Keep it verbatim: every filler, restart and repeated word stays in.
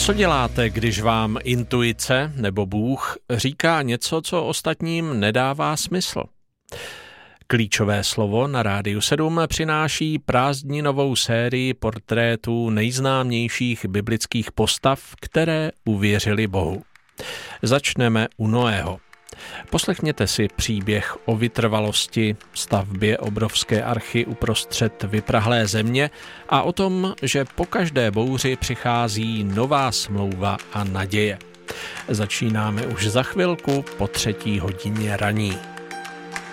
Co děláte, když vám intuice nebo Bůh říká něco, co ostatním nedává smysl? Klíčové slovo na Rádiu sedm přináší prázdninovou sérii portrétů nejznámějších biblických postav, které uvěřili Bohu. Začneme u Noého. Poslechněte si příběh o vytrvalosti, stavbě obrovské archy uprostřed vyprahlé země a o tom, že po každé bouři přichází nová smlouva a naděje. Začínáme už za chvilku po třetí hodině raní.